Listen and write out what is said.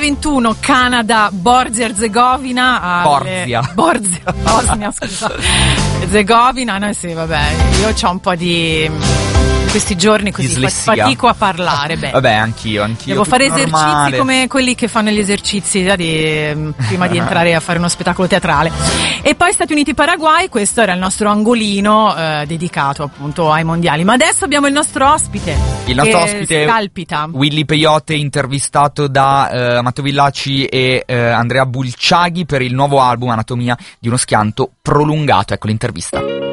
21 Canada, Bosnia-Herzegovina. Bosnia, scusa. Herzegovina, no, sì, vabbè, io c'ho un po' di questi giorni così fatico a parlare. Beh. Vabbè, anch'io. Devo fare normale. esercizi come quelli che fanno gli esercizi prima di entrare a fare uno spettacolo teatrale. E poi Stati Uniti-Paraguay, questo era il nostro angolino dedicato appunto ai mondiali. Ma adesso abbiamo il nostro ospite. Il nostro ospite scalpita. Willy Peyote, intervistato da Matteo Villacci e Andrea Bulciaghi per il nuovo album Anatomia di uno schianto prolungato. Ecco l'intervista.